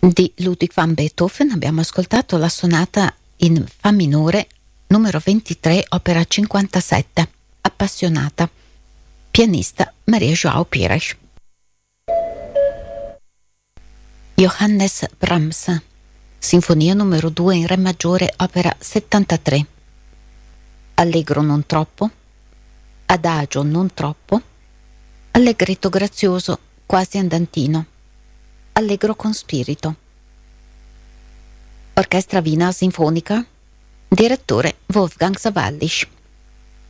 Di Ludwig van Beethoven abbiamo ascoltato la sonata in Fa minore numero 23, opera 57, Appassionata, pianista Maria João Pires. Johannes Brahms, Sinfonia numero 2 in Re maggiore, opera 73, Allegro non troppo, Adagio non troppo, Allegretto grazioso quasi andantino, Allegro con spirito. Orchestra Wiener Sinfonica, direttore Wolfgang Sawallisch.